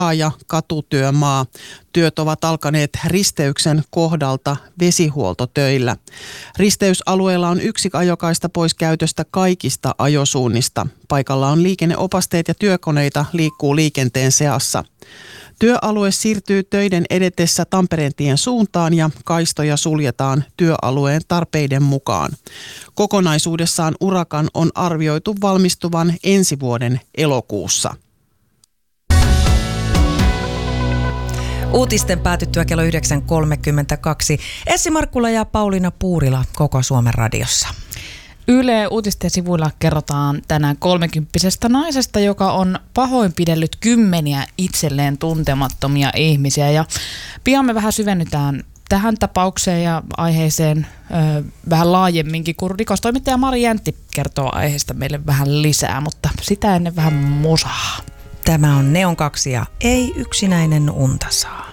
ja katutyömaa. Työt ovat alkaneet risteyksen kohdalta vesihuoltotöillä. Risteysalueella on yksi ajokaista pois käytöstä kaikista ajosuunnista. Paikalla on liikenneopasteet ja työkoneita liikkuu liikenteen seassa. Työalue siirtyy töiden edetessä Tampereentien suuntaan ja kaistoja suljetaan työalueen tarpeiden mukaan. Kokonaisuudessaan urakan on arvioitu valmistuvan ensi vuoden elokuussa. Uutisten päätyttyä kello 9.32. Essi Markkula ja Pauliina Puurila Koko Suomen radiossa. Yle Uutisten sivuilla kerrotaan tänään 30-vuotiaasta naisesta, joka on pahoinpidellyt kymmeniä itselleen tuntemattomia ihmisiä. Ja pian me vähän syvennytään tähän tapaukseen ja aiheeseen vähän laajemminkin, kun rikostoimittaja Mari Jäntti kertoo aiheesta meille vähän lisää, mutta sitä ennen vähän musaa. Tämä on Neon 2 ja Ei yksinäinen unta saa.